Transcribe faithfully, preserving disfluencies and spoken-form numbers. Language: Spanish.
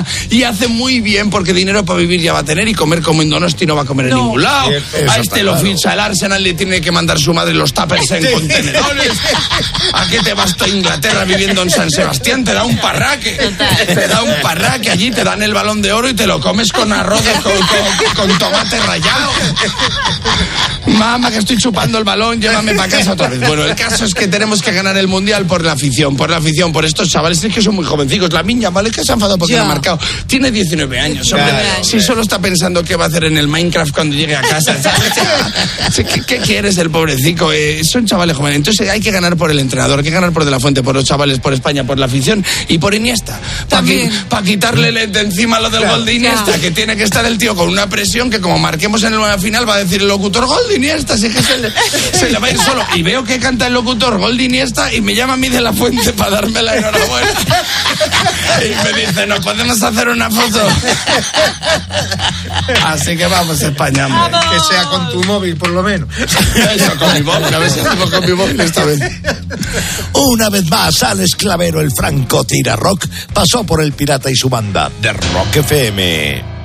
y hace muy bien porque dinero para vivir ya va a tener y comer como en Donosti no va a comer no. en ningún lado. Eso a este lo ficha claro. el Arsenal, le tiene que mandar su madre los tuppers en contenedores. ¿A qué te vas tú a Inglaterra viviendo en San Sebastián? Te da un parraque. Total. Te da un parraque allí, te dan el Balón de Oro y te lo comes con arroz, con, con, con tomate rallado. Mamá, que estoy chupando el balón, llévame para casa otra vez. Bueno, el caso es que tenemos que ganar el Mundial por la afición, por la afición, por estos chavales, es que son muy jovencicos. La niña, ¿vale? Que se ha enfadado porque no ha marcado. Tiene diecinueve años, hombre. Claro, si solo está pensando qué va a hacer en el Minecraft cuando llegue a casa, ¿sabes? ¿Qué, qué quieres el pobrecito? Eh, son chavales jóvenes. Entonces hay que ganar por el entrenador, hay que ganar por De La Fuente, por los chavales, por España, por la afición y por Iniesta. Para qui, pa quitarle de encima lo del claro, gol de Iniesta, claro. que tiene que estar el tío con una presión que como marquemos en la final va a decir el locutor gol de Iniesta, así que se le, se le va a ir solo. Y veo que canta el locutor gol de Iniesta y me llama a mí De La Fuente para darme la enhorabuena. Y me dice, ¿no podemos hacer una foto? Así que vamos, España, hombre. ¡Vamos! Que sea con tu móvil, por lo menos. Eso, con mi móvil, a ver si hacemos con mi móvil esta vez. Una vez más, Alex Clavero, el franco tira rock, pasó por El Pirata y su banda de Rock F M.